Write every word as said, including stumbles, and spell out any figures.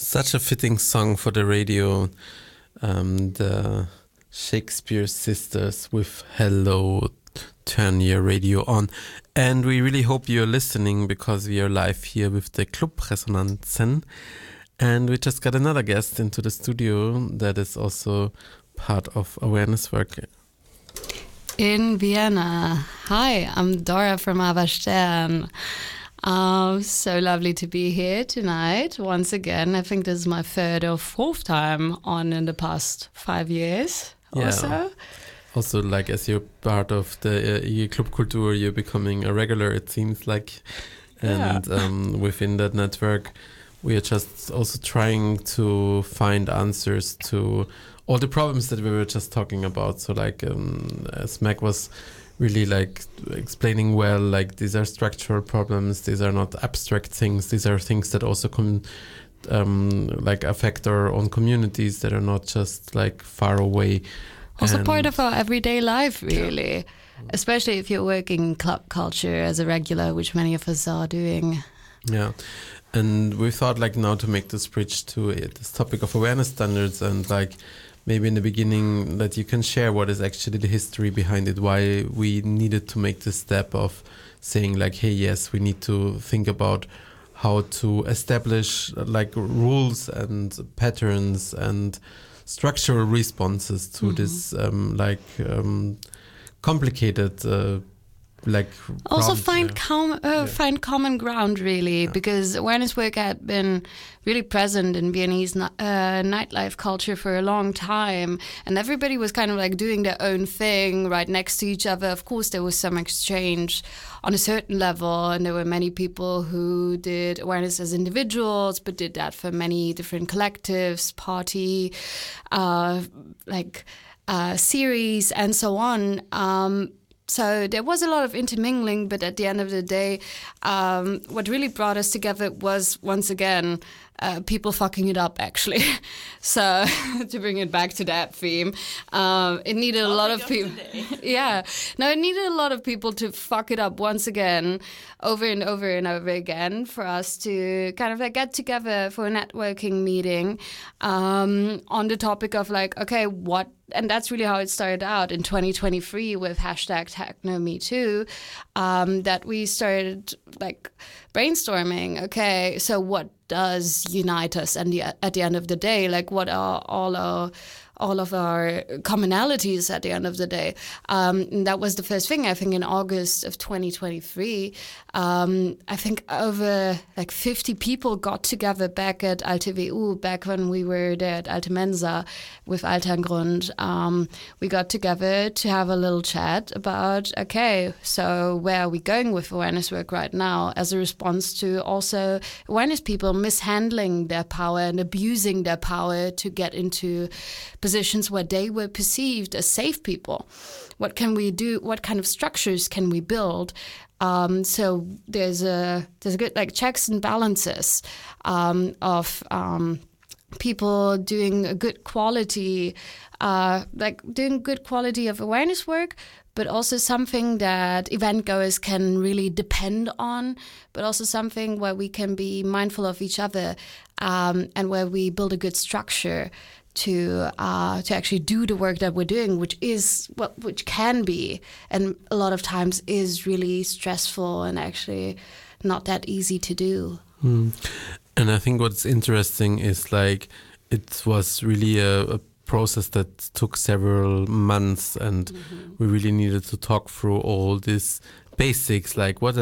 Such a fitting song for the radio. Um, the Shakespeare Sisters with Hello, Turn Your Radio On. And we really hope you're listening because we are live here with the Clubresonanzen. And we just got another guest into the studio that is also part of awareness work in Vienna. Hi, I'm Dora from Aber Stern. Um, so lovely to be here tonight once again. I think this is my third or fourth time on in the past five years yeah. or so. Also, like, as you're part of the uh, E Club Kultur, you're becoming a regular, it seems like. And yeah. um, within that network, we are just also trying to find answers to all the problems that we were just talking about. So, like, um, as Meg was really like explaining well, like these are structural problems, these are not abstract things, these are things that also come um, like affect our own communities that are not just like far away. Also and part of our everyday life, really, yeah. Especially if you're working in club culture as a regular, which many of us are doing. Yeah. And we thought like now to make this bridge to it, this topic of awareness standards, and like maybe in the beginning that you can share what is actually the history behind it, why we needed to make this step of saying like, hey, yes, we need to think about how to establish like rules and patterns and structural responses to mm-hmm. this um, like um, complicated uh, like also problems, find yeah. com- uh, yeah. find common ground really, yeah. because awareness work had been really present in Viennese uh, nightlife culture for a long time, and everybody was kind of like doing their own thing right next to each other. Of course there was some exchange on a certain level, and there were many people who did awareness as individuals but did that for many different collectives, party uh, like uh, series and so on. um, So there was a lot of intermingling, but at the end of the day, um, what really brought us together was, once again, uh, people fucking it up, actually. So to bring it back to that theme, um, it needed a lot of people. yeah, no, it needed a lot of people to fuck it up once again, over and over and over again, for us to kind of like get together for a networking meeting um, on the topic of like, okay, what. And that's really how it started out in twenty twenty-three with hashtag TechnoMeToo, um, that we started like brainstorming, okay, so what does unite us and the, at the end of the day? Like what are all our all of our commonalities at the end of the day? Um, and that was the first thing, I think, in August of twenty twenty-three. Um, I think over like fifty people got together back at Alte W U, back when we were there at Alte Mensa with Alterngrund. Um, we got together to have a little chat about, okay, so where are we going with awareness work right now as a response to also awareness people mishandling their power and abusing their power to get into positions where they were perceived as safe people. What can we do? What kind of structures can we build? Um, so there's a there's a good like checks and balances um, of um, people doing a good quality, uh, like doing good quality of awareness work, but also something that event goers can really depend on, but also something where we can be mindful of each other um, and where we build a good structure to uh, to actually do the work that we're doing, which is what well, which can be, and a lot of times is really stressful and actually not that easy to do. Mm. And I think what's interesting is like it was really a, a process that took several months, and mm-hmm. we really needed to talk through all these basics, like what